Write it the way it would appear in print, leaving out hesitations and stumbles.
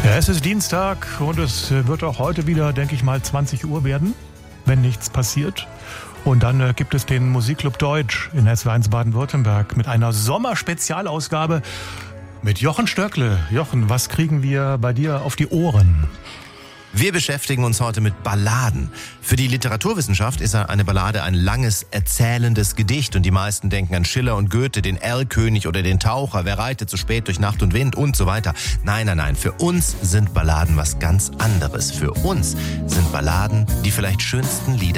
Ja, es ist Dienstag und es wird auch heute wieder, denke ich mal, 20 Uhr werden, wenn nichts passiert. Und dann gibt es den Musikclub Deutsch in SW1 Baden-Württemberg mit einer Sommerspezialausgabe mit Jochen Stöckle. Jochen, was kriegen wir bei dir auf die Ohren? Wir beschäftigen uns heute mit Balladen. Für die Literaturwissenschaft ist eine Ballade ein langes, erzählendes Gedicht und die meisten denken an Schiller und Goethe, den Erlkönig oder den Taucher, wer reitet so spät durch Nacht und Wind und so weiter. Nein, für uns sind Balladen was ganz anderes. Für uns sind Balladen die vielleicht schönsten Lieder